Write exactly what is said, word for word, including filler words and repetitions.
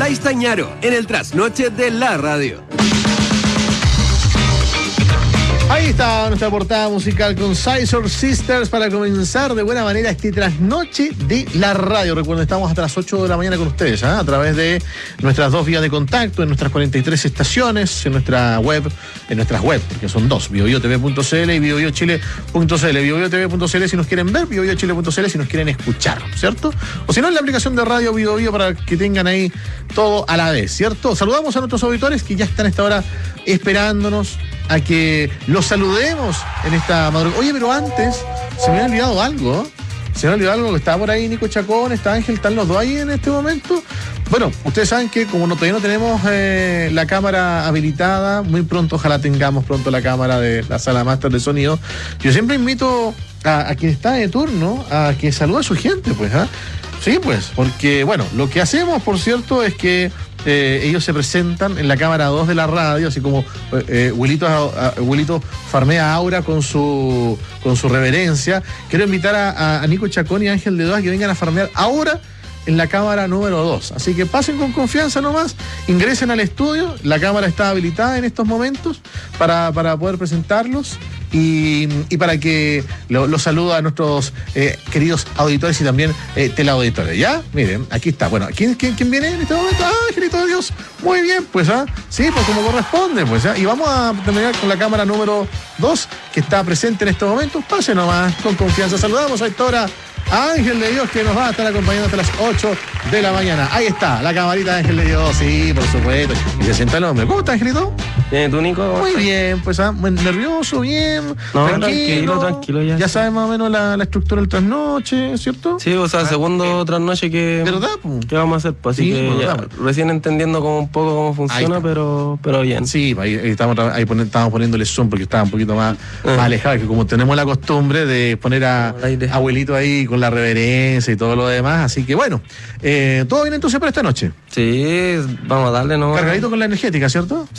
Nicolás Tañaro en el trasnoche de la radio. Ahí está nuestra portada musical con Scissor Sisters para comenzar de buena manera este trasnoche de la radio. Recuerden, estamos hasta las ocho de la mañana con ustedes, ¿eh? A través de nuestras dos vías de contacto, en nuestras cuarenta y tres estaciones, en nuestra web, en nuestras web, porque son dos, biobiotv punto cl y biobiochile punto cl. biobioTV punto cl si nos quieren ver, biobiochile punto cl si nos quieren escuchar, ¿cierto? O si no, en la aplicación de radio BioBio para que tengan ahí todo a la vez, ¿cierto? Saludamos a nuestros auditores que ya están a esta hora esperándonos a que los saludemos en esta madrugada. Oye, pero antes, se me ha olvidado algo. Se me ha olvidado algo que estaba por ahí Nico Chacón, está Ángel, están los dos ahí en este momento. Bueno, ustedes saben que como no, todavía no tenemos eh, la cámara habilitada, muy pronto, ojalá tengamos pronto la cámara de la sala máster de sonido. Yo siempre invito a, a quien está de turno a que salude a su gente, pues, ¿ah? ¿eh? Sí, pues, porque, bueno, lo que hacemos, por cierto, es que Eh, ellos se presentan en la cámara dos de la radio, así como eh, Wilito, a, a, Wilito farmea a Aura con su, con su reverencia. Quiero invitar a, a Nico Chacón y Ángel de Doa que vengan a farmear ahora en la cámara número dos. Así que pasen con confianza nomás, ingresen al estudio, la cámara está habilitada en estos momentos para, para poder presentarlos. Y, y para que los lo saludo a nuestros eh, queridos auditores y también eh, teleauditores, ¿ya? Miren, aquí está. Bueno, ¿quién, quién, quién viene en este momento? ¡Ah, Angelito de Dios! Muy bien, pues, ¿ah? Sí, pues como corresponde, pues, ¿ah? Y vamos a terminar con la cámara número dos, que está presente en estos momentos. Pase nomás, con confianza. Saludamos a esta hora a Ángel de Dios, que nos va a estar acompañando hasta las ocho de la mañana. Ahí está, la camarita de Ángel de Dios, sí, por supuesto. Y se sienta el hombre. ¿Cómo está, Angelito? Bien, ¿tú, Nico? Muy bien, pues, ¿ah? Nervioso, bien, no, tranquilo, tranquilo, tranquilo ya. Ya sabes más o menos la, la estructura del trasnoche, ¿cierto? Sí, o sea, ah, segundo eh, trasnoche que... ¿Verdad? ¿Qué vamos a hacer? Pues así sí, que ya, recién entendiendo como un poco cómo funciona, pero, pero bien. Sí, ahí, ahí, estamos, ahí pon, estábamos poniéndole zoom porque estaba un poquito más, uh. más alejado, que como tenemos la costumbre de poner a abuelito ahí con la reverencia y todo lo demás, así que bueno, eh, ¿todo bien entonces para esta noche? Sí, vamos a darle, ¿no? Cargadito con la energética, ¿cierto?